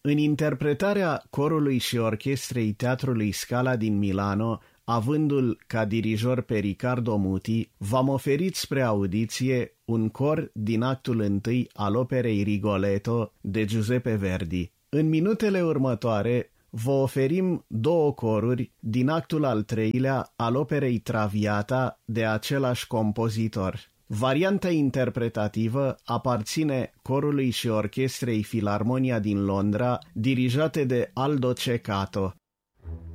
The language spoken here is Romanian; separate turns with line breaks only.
În interpretarea corului și orchestrei Teatrului Scala din Milano, avându-l ca dirijor pe Riccardo Muti, v-am oferit spre audiție un cor din actul 1 al operei Rigoletto de Giuseppe Verdi. În minutele următoare vă oferim 2 coruri din actul al 3-lea al operei Traviata de același compozitor. Varianta interpretativă aparține corului și orchestrei Filarmonia din Londra, dirijate de Aldo Ceccato.